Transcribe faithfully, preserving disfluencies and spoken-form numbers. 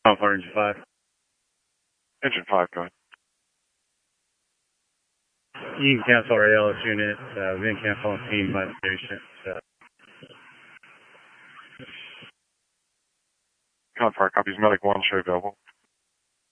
Alpha Engine five. Engine five, go ahead. You can cancel our A L S unit. Uh, we didn't cancel on scene by the patient. So. Confire copies. Medic one, show available.